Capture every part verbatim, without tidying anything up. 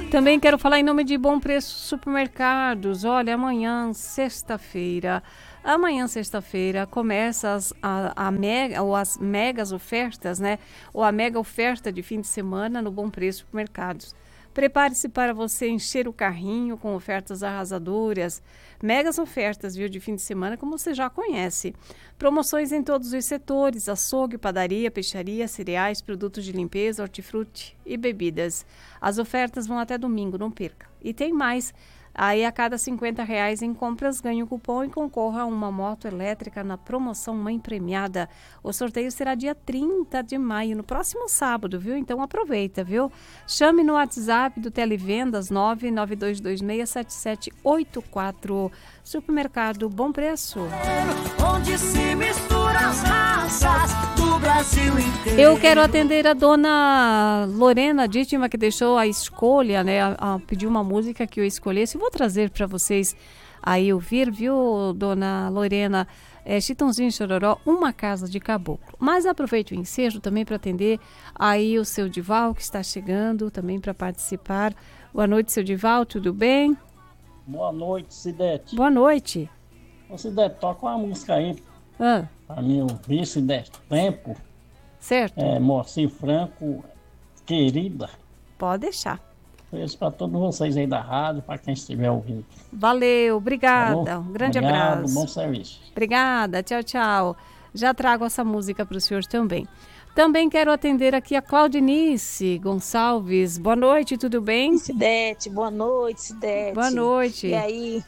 Também quero falar em nome de Bom Preço Supermercados. Olha, amanhã, sexta-feira, amanhã, sexta-feira, começa as, a, a mega, ou as megas ofertas, né? Ou a mega oferta de fim de semana no Bom Preço Supermercados. Prepare-se para você encher o carrinho com ofertas arrasadoras. Megas ofertas, viu, de fim de semana, como você já conhece. Promoções em todos os setores: açougue, padaria, peixaria, cereais, produtos de limpeza, hortifruti e bebidas. As ofertas vão até domingo, não perca. E tem mais. Aí, a cada cinquenta reais em compras, ganhe o cupom e concorra a uma moto elétrica na promoção Mãe Premiada. O sorteio será dia trinta de maio, no próximo sábado, viu? Então, aproveita, viu? Chame no WhatsApp do Televendas nove nove dois dois seis sete sete oito quatro. Supermercado Bom Preço. Onde se misturam as raças do Brasil inteiro. Eu quero atender a dona Lorena Dítima, que deixou a escolha, né? A, a, pediu uma música que eu escolhesse. Vou trazer para vocês aí ouvir, viu, dona Lorena? É, Chitãozinho e Chororó, Uma Casa de Caboclo. Mas aproveito o ensejo também para atender aí o seu Dival, que está chegando também para participar. Boa noite, seu Dival, tudo bem? Boa noite, Cidete. Boa noite. Ô, Cidete, toca uma música aí Ah, pra mim ouvir, Cidete. Tempo. certo? É, Moacir Franco, querida. Pode deixar. Beijo pra todos vocês aí da rádio, pra quem estiver ouvindo. Valeu, Tá obrigada. bom? Um grande Obrigado, abraço. bom serviço. Obrigada, tchau, tchau. Já trago essa música para o senhor também. Também quero atender aqui a Claudinice Gonçalves. Boa noite, tudo bem? Cidete, boa noite, Cidete. Boa noite. E aí,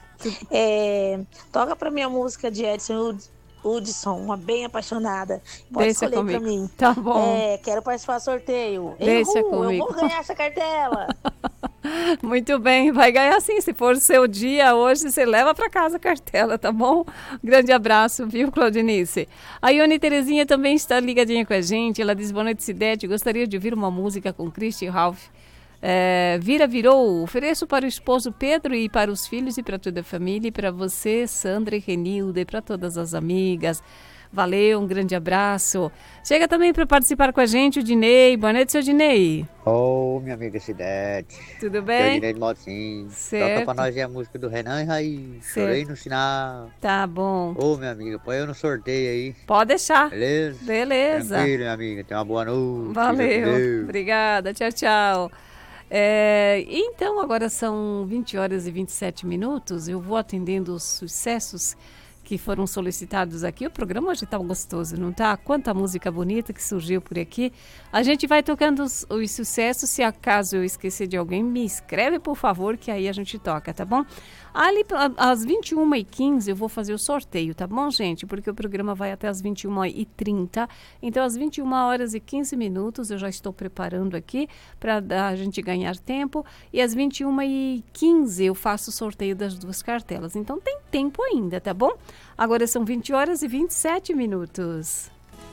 é, toca pra mim a música de Edson Hud- Hudson, Uma Bem Apaixonada. Pode Deixa escolher comigo. pra mim. Tá bom. É, quero participar do sorteio. Deixa Errou, comigo. eu vou ganhar essa cartela. Muito bem, vai ganhar sim. Se for o seu dia hoje, você leva para casa a cartela, tá bom? Grande abraço, viu, Claudinice? A Ione Terezinha também está ligadinha com a gente. Ela diz: boa noite, Cidete. Gostaria de ouvir uma música com Christy Ralph. É, Vira Virou. Ofereço para o esposo Pedro e para os filhos e para toda a família. E para você, Sandra e Renilda, e para todas as amigas. Valeu, um grande abraço. Chega também para participar com a gente o Dinei. Boa noite, seu Dinei. Ô, minha amiga Cidete. Tudo Eu bem? Dinei de Motinho. Certo. Toca pra nós aí a música do Renan e Raiz. Certo. Chorei no sinal. Tá bom. Ô, minha amiga, põe eu no sorteio aí. Pode deixar. Beleza? Beleza. Tranquilo, minha amiga. Tenha uma boa noite. Valeu. Obrigada. Tchau, tchau. É, então, agora são vinte horas e vinte e sete minutos. Eu vou atendendo os sucessos que foram solicitados aqui. O programa hoje tá gostoso, não tá? Quanta música bonita que surgiu por aqui. A gente vai tocando os, os sucessos. Se acaso eu esquecer de alguém, me escreve, por favor, que aí a gente toca, tá bom? Ali, às vinte e uma e quinze, eu vou fazer o sorteio, tá bom, gente? Porque o programa vai até às vinte e uma e trinta. Então, às vinte e uma horas e quinze minutos, eu já estou preparando aqui para a gente ganhar tempo. E às vinte e uma e quinze, eu faço o sorteio das duas cartelas. Então, tem tempo ainda, tá bom? Agora são vinte horas e vinte e sete minutos.